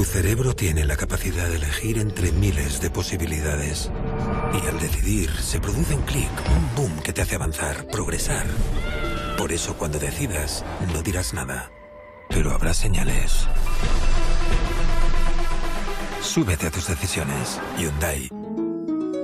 cerebro tiene la capacidad de elegir entre miles de posibilidades. Y al decidir, se produce un clic, un boom que te hace avanzar, progresar. Por eso, cuando decidas, no dirás nada. Pero habrá señales. Súbete a tus decisiones. Hyundai.